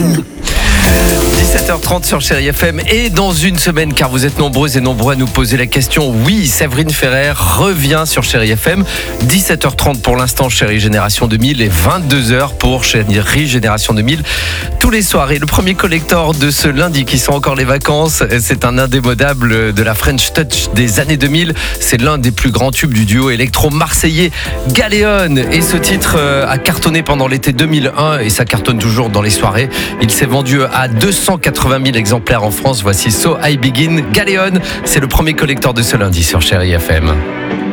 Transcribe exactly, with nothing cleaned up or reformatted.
dix-sept heures trente sur Chérie F M et dans une semaine, car vous êtes nombreux et nombreux à nous poser la question, oui, Séverine Ferrer revient sur Chérie F M. dix-sept heures trente pour l'instant, Chérie Génération deux mille et vingt-deux heures pour Chérie Génération deux mille. Tous les soirs, et le premier collector de ce lundi qui sont encore les vacances, c'est un indémodable de la French Touch des années deux mille. C'est l'un des plus grands tubes du duo électro-marseillais Galéon. Et ce titre a cartonné pendant l'été deux mille un et ça cartonne toujours dans les soirées. Il s'est vendu à deux cent quatre-vingt mille exemplaires en France. Voici So I Begin. Galéon, c'est le premier collector de ce lundi sur Chérie F M.